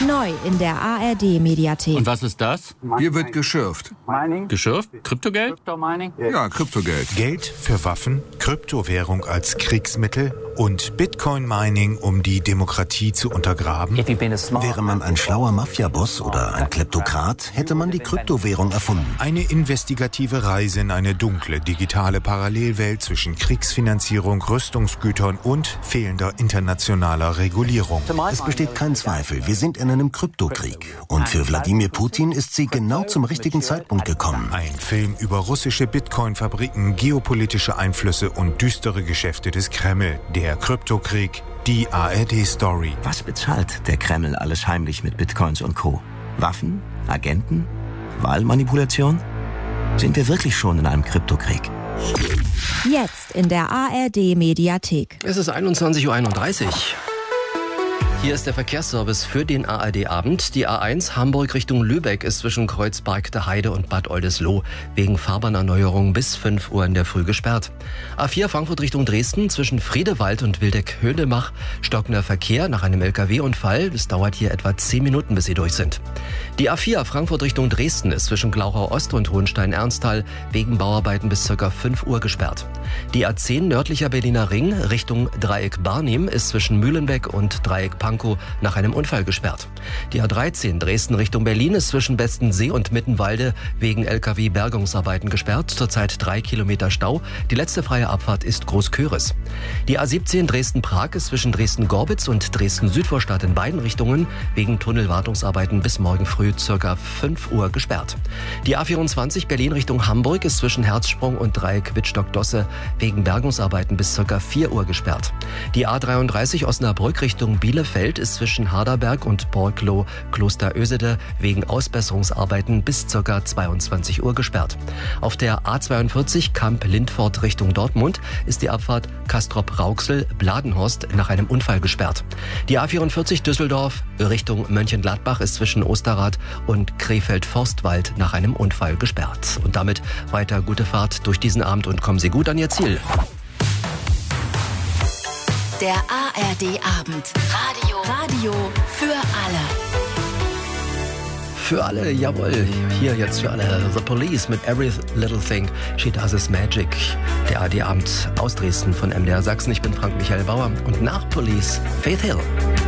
Neu in der ARD-Mediathek. Und was ist das? Hier wird geschürft. Geschürft? Kryptogeld? Ja, Kryptogeld. Geld für Waffen, Kryptowährung als Kriegsmittel und Bitcoin-Mining, um die Demokratie zu untergraben. Wäre man ein schlauer Mafiaboss oder ein Kleptokrat, hätte man die Kryptowährung erfunden. Eine investigative Reise in eine dunkle, digitale Parallelwelt zwischen Kriegsfinanzierung, Rüstungsgütern und fehlender internationaler Regulierung. Es besteht kein Zweifel, wir sind in einem Kryptokrieg. Und für Wladimir Putin ist sie genau zum richtigen Zeitpunkt gekommen. Ein Film über russische Bitcoin-Fabriken, geopolitische Einflüsse und düstere Geschäfte des Kreml. Der Kryptokrieg, die ARD-Story. Was bezahlt der Kreml alles heimlich mit Bitcoins und Co.? Waffen? Agenten? Wahlmanipulation? Sind wir wirklich schon in einem Kryptokrieg? Jetzt in der ARD-Mediathek. Es ist 21:31 Uhr. Hier ist der Verkehrsservice für den ARD-Abend. Die A1 Hamburg Richtung Lübeck ist zwischen Kreuzberg der Heide und Bad Oldesloe wegen Fahrbahnerneuerung bis 5 Uhr in der Früh gesperrt. A4 Frankfurt Richtung Dresden zwischen Friedewald und Wildeck-Höhndelmach stockender Verkehr nach einem LKW-Unfall. Es dauert hier etwa 10 Minuten, bis Sie durch sind. Die A4 Frankfurt Richtung Dresden ist zwischen Glauchau Ost und Hohenstein-Ernsthal wegen Bauarbeiten bis ca. 5 Uhr gesperrt. Die A10 nördlicher Berliner Ring Richtung Dreieck Barnim ist zwischen Mühlenbeck und Dreieck Pankow nach einem Unfall gesperrt. Die A13 Dresden Richtung Berlin ist zwischen Bestensee und Mittenwalde wegen LKW-Bergungsarbeiten gesperrt. Zurzeit 3 Kilometer Stau. Die letzte freie Abfahrt ist Großköris. Die A17 Dresden-Prag ist zwischen Dresden-Gorbitz und Dresden-Südvorstadt in beiden Richtungen wegen Tunnelwartungsarbeiten bis morgen früh ca. 5 Uhr gesperrt. Die A24 Berlin Richtung Hamburg ist zwischen Herzsprung und Dreieck Wittstock-Dosse wegen Bergungsarbeiten bis ca. 4 Uhr gesperrt. Die A33 Osnabrück Richtung Bielefeld ist zwischen Harderberg und Borkloh-Kloster Ösede wegen Ausbesserungsarbeiten bis ca. 22 Uhr gesperrt. Auf der A42 Kamp-Lindfort Richtung Dortmund ist die Abfahrt Castrop-Rauxel-Bladenhorst nach einem Unfall gesperrt. Die A44 Düsseldorf Richtung Mönchengladbach ist zwischen Osterrad und Krefeld-Forstwald nach einem Unfall gesperrt. Und damit weiter gute Fahrt durch diesen Abend und kommen Sie gut an Ihr Ziel. Der ARD-Abend. Radio für alle. Für alle, jawohl. Hier jetzt für alle. The Police mit Every Little Thing She Does Is Magic. Der ARD-Abend aus Dresden von MDR Sachsen. Ich bin Frank Michael Bauer. Und nach Police, Faith Hill.